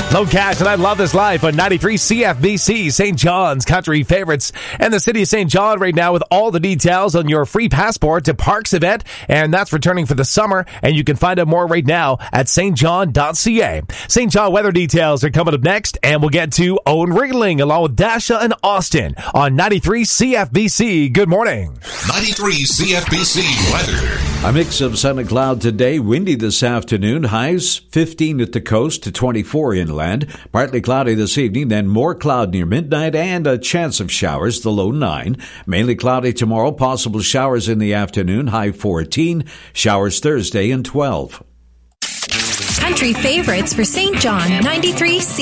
Low Cash and I Love This Life on 93 CFBC, St. John's Country Favorites. And the city of St. John right now with all the details on your free passport to Parks event. And that's returning for the summer. And you can find out more right now at stjohn.ca. St. John weather details are coming up next. And we'll get to Owen Ringling along with Dasha and Austin on 93 CFBC. Good morning. 93 CFBC weather. A mix of sun and cloud today. Windy this afternoon. Highs 15 at the coast to 24 inland. Partly cloudy this evening, then more cloud near midnight and a chance of showers, the low 9. Mainly cloudy tomorrow, possible showers in the afternoon, high 14. Showers Thursday and 12. Country Favorites for St. John, 93 C.